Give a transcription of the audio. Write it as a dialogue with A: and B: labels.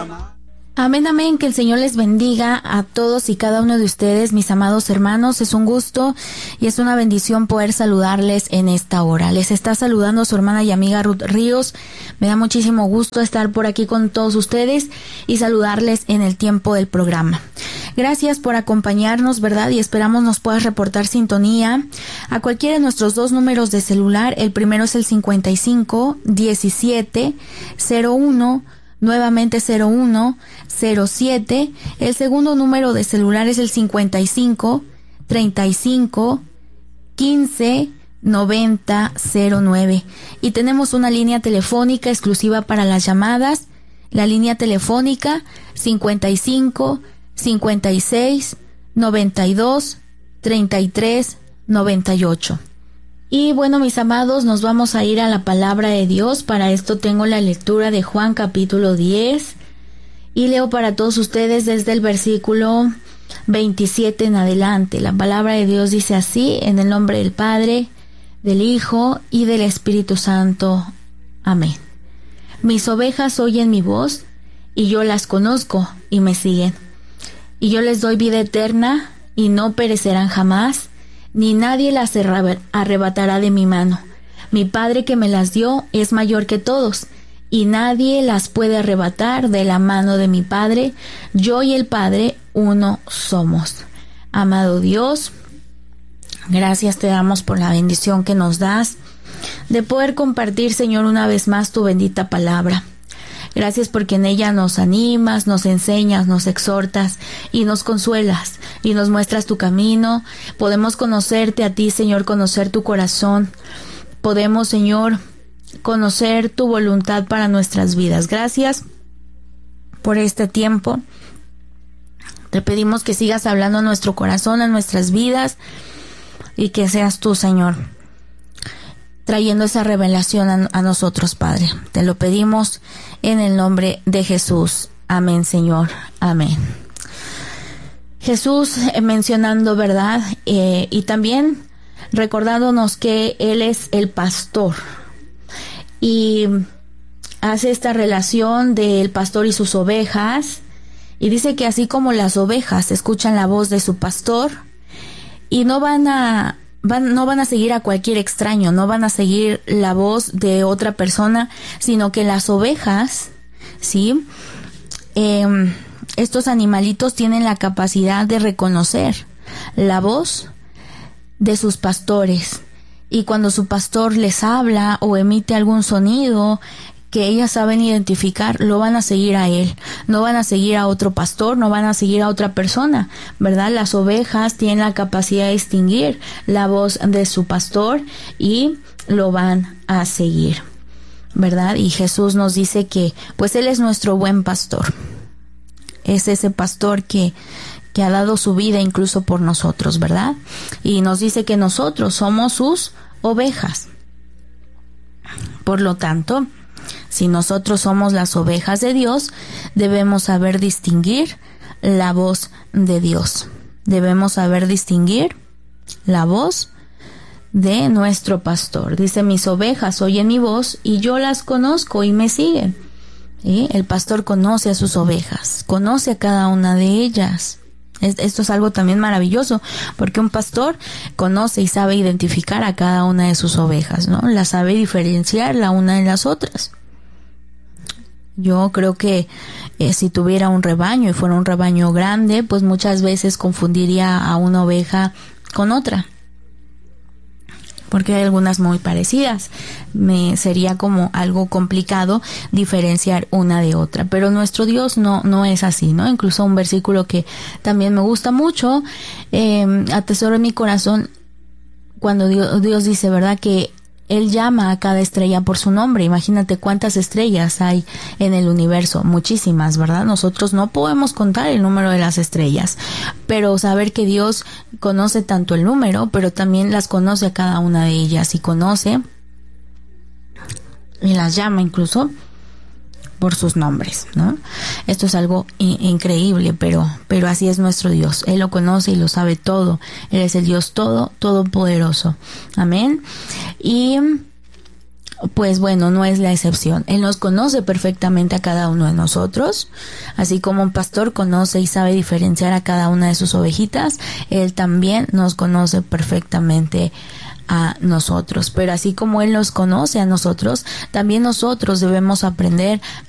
A: Amén, amén, que el Señor les bendiga a todos y cada uno de ustedes, mis amados hermanos. Es un gusto y es una bendición poder saludarles en esta hora. Les está saludando su hermana y amiga Ruth Ríos. Me da muchísimo gusto estar por aquí con todos ustedes y saludarles en el tiempo del programa. Gracias por acompañarnos, ¿verdad? Y esperamos nos puedas reportar sintonía a cualquiera de nuestros dos números de celular. El primero es el 55 17 01, nuevamente 01 07. El segundo número de celular es el 55 35 15 90 09. Y tenemos una línea telefónica exclusiva para las llamadas. La línea telefónica 55 56 92 33 98. Y bueno, mis amados, nos vamos a ir a la palabra de Dios. Para esto tengo la lectura de Juan capítulo 10 y leo para todos ustedes desde el versículo 27 en adelante. La palabra de Dios dice así: en el nombre del Padre, del Hijo y del Espíritu Santo. Amén. Mis ovejas oyen mi voz y yo las conozco y me siguen. Y yo les doy vida eterna y no perecerán jamás, ni nadie las arrebatará de mi mano. Mi Padre que me las dio es mayor que todos, y nadie las puede arrebatar de la mano de mi Padre. Yo y el Padre uno somos. Amado Dios, gracias te damos por la bendición que nos das de poder compartir, Señor, una vez más tu bendita palabra. Gracias porque en ella nos animas, nos enseñas, nos exhortas y nos consuelas y nos muestras tu camino. Podemos conocerte a ti, Señor, conocer tu corazón. Podemos, Señor, conocer tu voluntad para nuestras vidas. Gracias por este tiempo. Te pedimos que sigas hablando a nuestro corazón, a nuestras vidas, y que seas tú, Señor, trayendo esa revelación a nosotros, Padre. Te lo pedimos en el nombre de Jesús. Amén, Señor. Amén. Jesús mencionando, ¿verdad? Y también recordándonos que Él es el pastor. Y hace esta relación del pastor y sus ovejas. Y dice que así como las ovejas escuchan la voz de su pastor y no van a seguir a cualquier extraño, no van a seguir la voz de otra persona, sino que las ovejas, ¿sí? Estos animalitos tienen la capacidad de reconocer la voz de sus pastores. Y cuando su pastor les habla o emite algún sonido que ellas saben identificar, lo van a seguir a él. No van a seguir a otro pastor, no van a seguir a otra persona, ¿verdad? Las ovejas tienen la capacidad de distinguir la voz de su pastor y lo van a seguir, ¿verdad? Y Jesús nos dice que pues Él es nuestro buen pastor. Es ese pastor que ha dado su vida incluso por nosotros, ¿verdad? Y nos dice que nosotros somos sus ovejas. Por lo tanto, si nosotros somos las ovejas de Dios, debemos saber distinguir la voz de Dios. Debemos saber distinguir la voz de nuestro pastor. Dice: mis ovejas oyen mi voz y yo las conozco y me siguen. ¿Sí? El pastor conoce a sus ovejas, conoce a cada una de ellas. Esto es algo también maravilloso, porque un pastor conoce y sabe identificar a cada una de sus ovejas, ¿no? Las sabe diferenciar la una de las otras. Yo creo que si tuviera un rebaño y fuera un rebaño grande, pues muchas veces confundiría a una oveja con otra, porque hay algunas muy parecidas. Sería como algo complicado diferenciar una de otra, pero nuestro Dios no es así, ¿no? Incluso un versículo que también me gusta mucho, atesoro en mi corazón, cuando Dios dice, ¿verdad?, que Él llama a cada estrella por su nombre. Imagínate cuántas estrellas hay en el universo, muchísimas, ¿verdad? Nosotros no podemos contar el número de las estrellas, pero saber que Dios conoce tanto el número, pero también las conoce a cada una de ellas, y conoce y las llama incluso por sus nombres, ¿no? Esto es algo increíble, pero así es nuestro Dios. Él lo conoce y lo sabe todo. Él es el Dios todopoderoso. Amén. Y pues bueno, no es la excepción. Él nos conoce perfectamente a cada uno de nosotros, así como un pastor conoce y sabe diferenciar a cada una de sus ovejitas, Él también nos conoce perfectamente a nosotros. Pero así como Él nos conoce a nosotros, también nosotros debemos aprender